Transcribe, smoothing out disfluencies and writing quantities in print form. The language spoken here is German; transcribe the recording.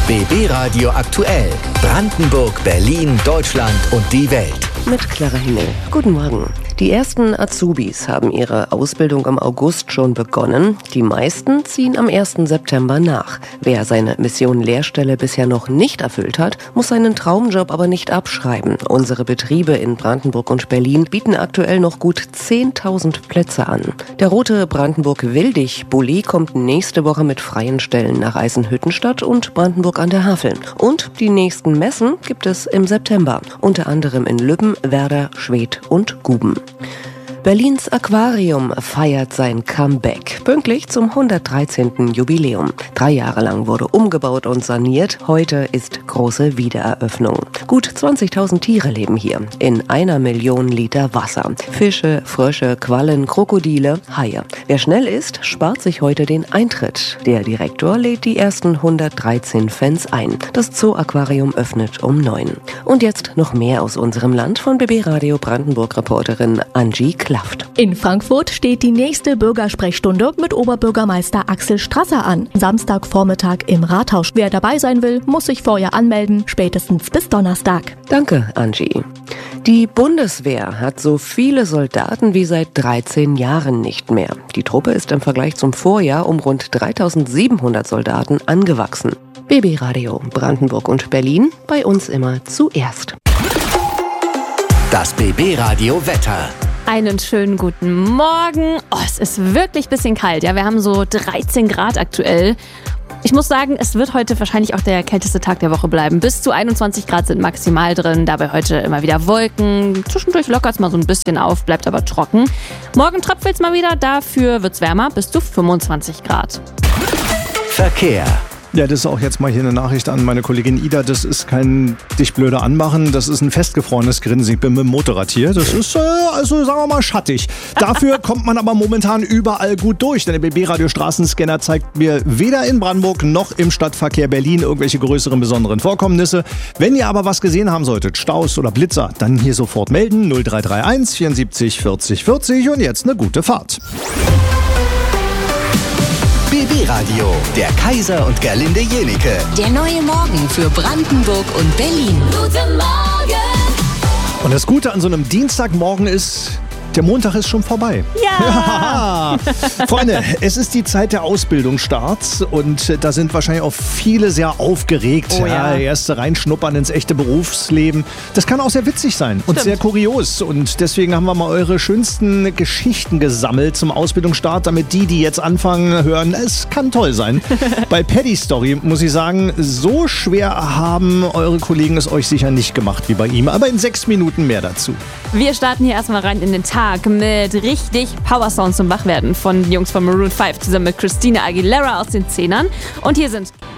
BB Radio aktuell. Brandenburg, Berlin, Deutschland und die Welt. Mit Clara Himmel. Guten Morgen. Die ersten Azubis haben ihre Ausbildung im August schon begonnen. Die meisten ziehen am 1. September nach. Wer seine Mission Lehrstelle bisher noch nicht erfüllt hat, muss seinen Traumjob aber nicht abschreiben. Unsere Betriebe in Brandenburg und Berlin bieten aktuell noch gut 10.000 Plätze an. Der rote Brandenburg-Wildig-Bulli kommt nächste Woche mit freien Stellen nach Eisenhüttenstadt und Brandenburg an der Havel. Und die nächsten Messen gibt es im September. Unter anderem in Lübben, Werder, Schwedt und Guben. Berlins Aquarium feiert sein Comeback, pünktlich zum 113. Jubiläum. 3 Jahre lang wurde umgebaut und saniert, heute ist große Wiedereröffnung. Gut 20.000 Tiere leben hier, in 1 Million Liter Wasser. Fische, Frösche, Quallen, Krokodile, Haie. Wer schnell ist, spart sich heute den Eintritt. Der Direktor lädt die ersten 113 Fans ein. Das Zoo-Aquarium öffnet um 9. Und jetzt noch mehr aus unserem Land von BB Radio Brandenburg-Reporterin Angie Klaft. In Frankfurt steht die nächste Bürgersprechstunde mit Oberbürgermeister Axel Strasser an. Samstagvormittag im Rathaus. Wer dabei sein will, muss sich vorher anmelden, spätestens bis Donnerstag. Danke, Angie. Die Bundeswehr hat so viele Soldaten wie seit 13 Jahren nicht mehr. Die Truppe ist im Vergleich zum Vorjahr um rund 3.700 Soldaten angewachsen. BB Radio Brandenburg und Berlin, bei uns immer zuerst. Das BB Radio Wetter. Einen schönen guten Morgen. Oh, es ist wirklich ein bisschen kalt. Ja, wir haben so 13 Grad aktuell. Ich muss sagen, es wird heute wahrscheinlich auch der kälteste Tag der Woche bleiben. Bis zu 21 Grad sind maximal drin. Dabei heute immer wieder Wolken. Zwischendurch lockert es mal so ein bisschen auf, bleibt aber trocken. Morgen tröpfelt es mal wieder. Dafür wird es wärmer, bis zu 25 Grad. Verkehr. Ja, das ist auch jetzt mal hier eine Nachricht an meine Kollegin Ida. Das ist kein dich blöde anmachen, das ist ein festgefrorenes Grinsen. Ich bin mit dem Motorrad hier. Das ist, also sagen wir mal, schattig. Dafür kommt man aber momentan überall gut durch. Denn der BB-Radio-Straßenscanner zeigt mir weder in Brandenburg noch im Stadtverkehr Berlin irgendwelche größeren besonderen Vorkommnisse. Wenn ihr aber was gesehen haben solltet, Staus oder Blitzer, dann hier sofort melden. 0331 74 40 40 und jetzt eine gute Fahrt. BB Radio, der Kaiser und Gerlinde Jenike. Der neue Morgen für Brandenburg und Berlin. Guten Morgen! Und das Gute an so einem Dienstagmorgen ist, der Montag ist schon vorbei. Ja! Freunde, es ist die Zeit der Ausbildungsstarts und da sind wahrscheinlich auch viele sehr aufgeregt. Oh ja. Erste reinschnuppern ins echte Berufsleben. Das kann auch sehr witzig sein und sehr kurios. Und deswegen haben wir mal eure schönsten Geschichten gesammelt zum Ausbildungsstart, damit die jetzt anfangen, hören, es kann toll sein. Bei Paddy Story muss ich sagen, so schwer haben eure Kollegen es euch sicher nicht gemacht wie bei ihm. Aber in 6 Minuten mehr dazu. Wir starten hier erstmal rein in den Tag mit richtig Power-Sounds zum Wachwerden von den Jungs von Maroon 5 zusammen mit Christina Aguilera aus den 10ern. Und hier sind